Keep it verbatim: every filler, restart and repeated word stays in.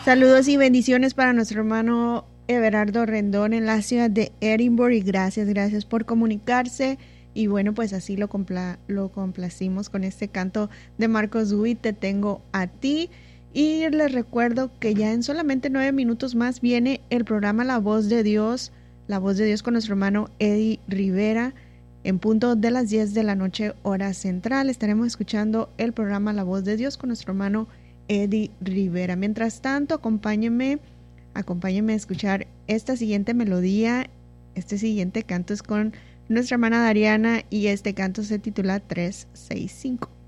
Saludos y bendiciones para nuestro hermano Everardo Rendón en la ciudad de Edinburgh y gracias, gracias por comunicarse. Y bueno, pues así lo, compla lo complacimos con este canto de Marcos Witt, Te tengo a ti. Y les recuerdo que ya en solamente nueve minutos más viene el programa La Voz de Dios, La Voz de Dios con nuestro hermano Eddie Rivera. En punto de las diez de la noche, hora central, estaremos escuchando el programa La Voz de Dios con nuestro hermano Eddie Rivera. Mientras tanto, acompáñenme, acompáñenme a escuchar esta siguiente melodía. Este siguiente canto es con nuestra hermana Dariana y este canto se titula tres seis cinco.